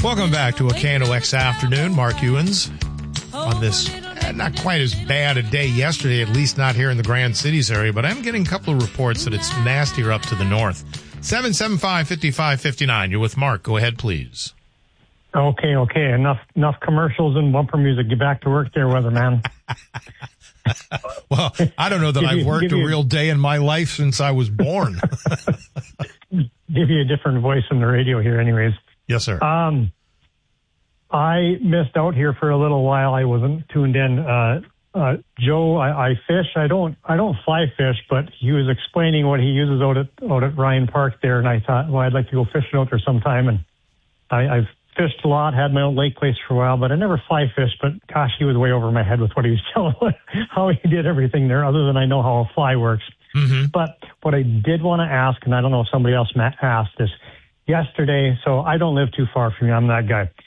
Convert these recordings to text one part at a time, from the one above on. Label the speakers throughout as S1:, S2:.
S1: Welcome back to a KNOX Afternoon. Mark Ewens on this not quite as bad a day yesterday, at least not here in the Grand Cities area, but I'm getting a couple of reports that it's nastier up to the north. 775-5559. You're with Mark. Go ahead, please.
S2: Okay. Enough commercials and bumper music. Get back to work there, weatherman.
S1: Well, I don't know that I've worked a real day in my life since I was born.
S2: Give you a different voice on the radio here anyways.
S1: Yes, sir.
S2: I missed out here for a little while. I wasn't tuned in. Joe, I fish. I don't fly fish, but he was explaining what he uses out at Ryan Park there, and I thought, well, I'd like to go fishing out there sometime. And I've fished a lot, had my own lake place for a while, but I never fly fished. But gosh, he was way over my head with what he was telling, how he did everything there, other than I know how a fly works. Mm-hmm. But what I did want to ask, and I don't know if somebody else asked this yesterday, so I don't live too far from you. I'm that guy.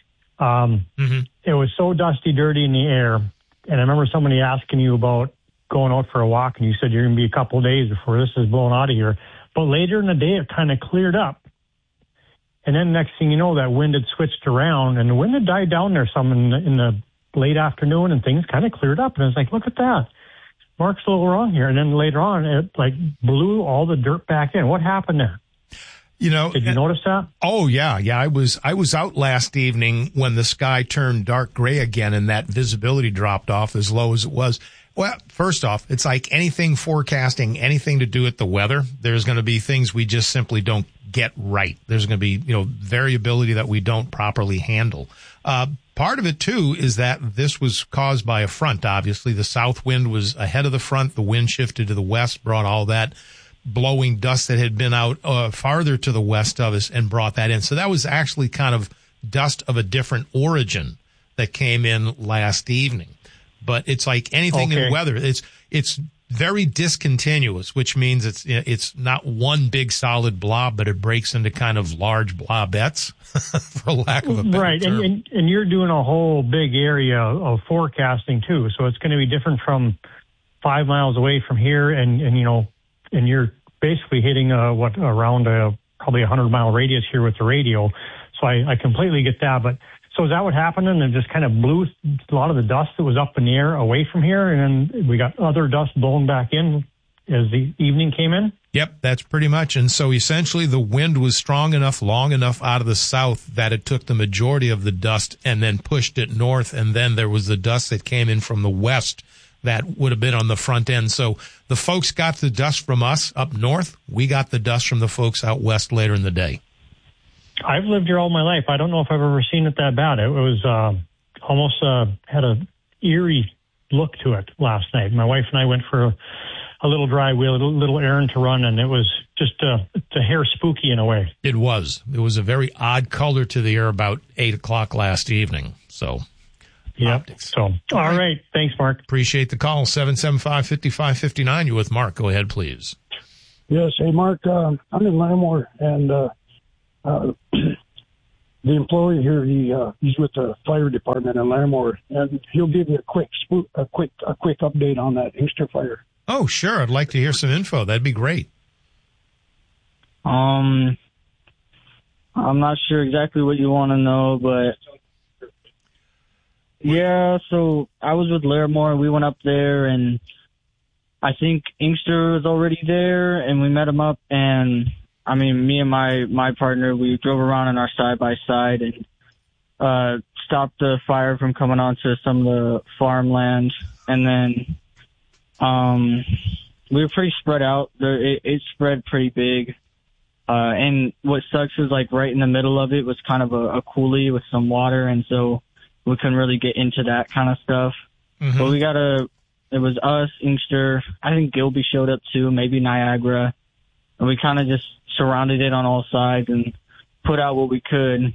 S2: It was so dusty, dirty in the air. And I remember somebody asking you about going out for a walk, and you said you're going to be a couple of days before this is blown out of here. But later in the day, it kind of cleared up. And then next thing you know, that wind had switched around, and the wind had died down there some in the late afternoon, and things kind of cleared up. And I was like, look at that. Mark's a little wrong here. And then later on, it blew all the dirt back in. What happened there?
S1: You know,
S2: did you notice that?
S1: Oh yeah. I was out last evening when the sky turned dark gray again and that visibility dropped off as low as it was. Well, first off, it's like anything forecasting, anything to do with the weather. There's going to be things we just simply don't get right. There's going to be, variability that we don't properly handle. Part of it too is that this was caused by a front. Obviously, the south wind was ahead of the front. The wind shifted to the west, brought all that blowing dust that had been out farther to the west of us and brought that in. So that was actually kind of dust of a different origin that came in last evening. But it's like anything in weather. It's very discontinuous, which means it's not one big solid blob, but it breaks into kind of large blobettes, for lack of a better term.
S2: Right, and you're doing a whole big area of forecasting too, so it's going to be different from 5 miles away from here, and you're basically hitting around probably 100-mile radius here with the radio. So I completely get that. But so is that what happened? And it just kind of blew a lot of the dust that was up in the air away from here, and then we got other dust blown back in as the evening came in?
S1: Yep, that's pretty much. And so essentially the wind was strong enough, long enough out of the south that it took the majority of the dust and then pushed it north, and then there was the dust that came in from the west that would have been on the front end. So the folks got the dust from us up north. We got the dust from the folks out west later in the day.
S2: I've lived here all my life. I don't know if I've ever seen it that bad. It was almost had an eerie look to it last night. My wife and I went for a little drive. We had a little errand to run, and it was just it's a hair spooky in a way.
S1: It was. It was a very odd color to the air about 8 o'clock last evening. So...
S2: Yep. So, all right. Thanks, Mark.
S1: Appreciate the call. 775-5559. You're with Mark. Go ahead, please.
S3: Yes. Hey, Mark. I'm in Larimore, and the employee here, he's with the fire department in Larimore, and he'll give you a quick update on that Inkster fire.
S1: Oh, sure. I'd like to hear some info. That'd be great.
S4: I'm not sure exactly what you want to know, but. Yeah, so I was with Larimore. We went up there, and I think Inkster was already there, and we met him up. And I mean, me and my partner, we drove around in our side-by-side and stopped the fire from coming onto some of the farmland. And then we were pretty spread out. It spread pretty big. And what sucks is, right in the middle of it was kind of a coulee with some water, and so we couldn't really get into that kind of stuff. Mm-hmm. But it was us, Inkster, I think Gilby showed up too, maybe Niagara. And we kind of just surrounded it on all sides and put out what we could.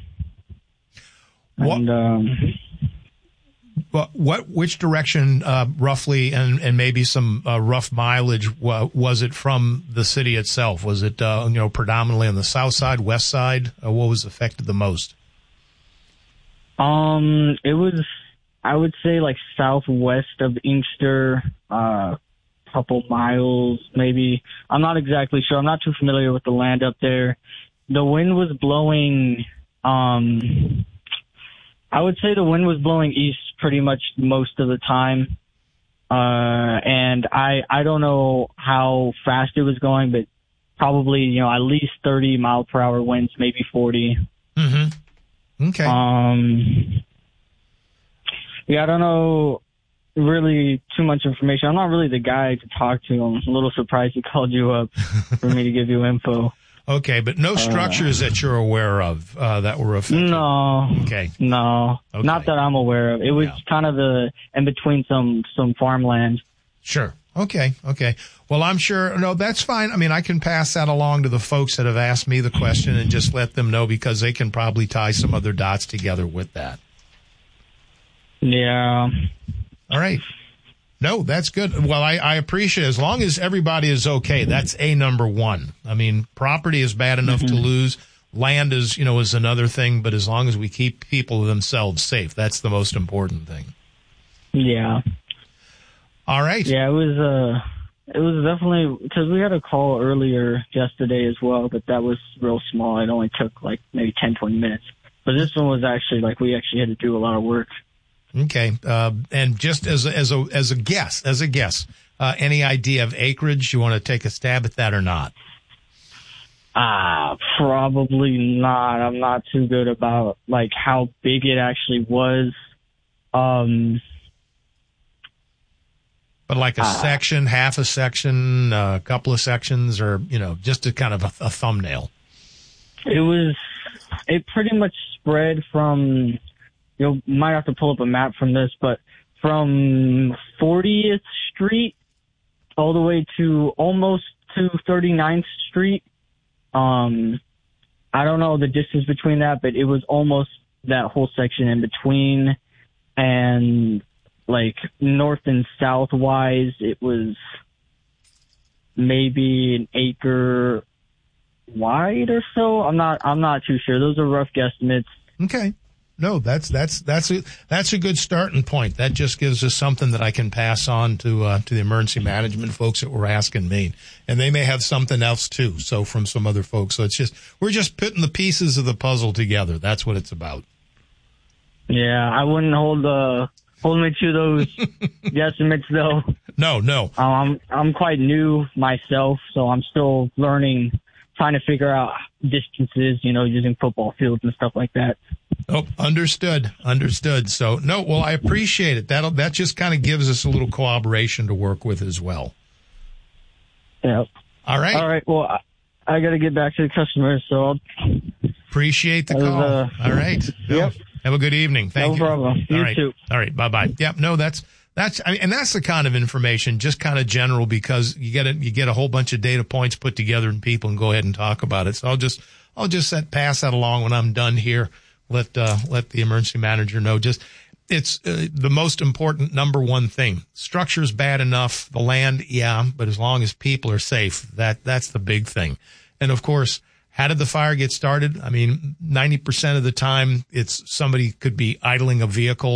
S1: Which direction, roughly, and maybe some rough mileage, was it from the city itself? Was it, predominantly on the south side, west side? What was affected the most?
S4: It was, I would say, southwest of Inkster, couple miles, maybe. I'm not exactly sure. I'm not too familiar with the land up there. The wind was blowing, I would say the wind was blowing east pretty much most of the time. And I don't know how fast it was going, but probably, at least 30 mile per hour winds, maybe 40.
S1: Mm-hmm. Okay.
S4: Yeah, I don't know really too much information. I'm not really the guy to talk to. I'm a little surprised he called you up for me to give you info.
S1: Okay, but no structures that you're aware of that were affected?
S4: No.
S1: Okay.
S4: No.
S1: Okay.
S4: Not that I'm aware of. It was kind of in between some farmland.
S1: Sure. Okay. Well, I'm sure. No, that's fine. I mean, I can pass that along to the folks that have asked me the question and just let them know, because they can probably tie some other dots together with that.
S4: Yeah.
S1: All right. No, that's good. Well, I appreciate it. As long as everybody is okay, that's number one. I mean, property is bad enough to lose. Land is another thing, but as long as we keep people themselves safe, that's the most important thing.
S4: Yeah.
S1: All right.
S4: Yeah, it was definitely, because we had a call earlier yesterday as well, but that was real small. It only took like maybe 10, 20 minutes. But this one was actually we actually had to do a lot of work.
S1: Okay. And just as a guess, any idea of acreage? You want to take a stab at that or not?
S4: Probably not. I'm not too good about how big it actually was.
S1: But like a section, half a section, a couple of sections, or, just a kind of a thumbnail. It pretty much spread from, you might have to pull up a map from this, but from 40th Street all the way to almost to 39th Street. I don't know the distance between that, but it was almost that whole section in between. And north and south wise, it was maybe an acre wide or so. I'm not too sure. Those are rough guesstimates. Okay. No, that's a good starting point. That just gives us something that I can pass on to the emergency management folks that were asking me, and they may have something else too. So from some other folks. So we're just putting the pieces of the puzzle together. That's what it's about.
S4: Yeah, I wouldn't hold me to those guesstimates though.
S1: No.
S4: I'm quite new myself, so I'm still learning, trying to figure out distances, using football fields and stuff like that.
S1: Oh, understood. So, no, well, I appreciate it. That just kind of gives us a little corroboration to work with as well.
S4: Yeah.
S1: All right.
S4: Well, I got to get back to the customers, so I'll...
S1: Appreciate the call. All right.
S4: Yep.
S1: Have a good evening. Thank you.
S4: No problem. You too.
S1: All right. Bye-bye. Yep. No, that's the kind of information, just kind of general, because you get a whole bunch of data points put together and people can go ahead and talk about it. So I'll just pass that along when I'm done here. Let the emergency manager know. It's the most important number one thing. Structure's bad enough. The land, yeah, but as long as people are safe, that's the big thing. And of course, how did the fire get started? I mean, 90% of the time, it's somebody could be idling a vehicle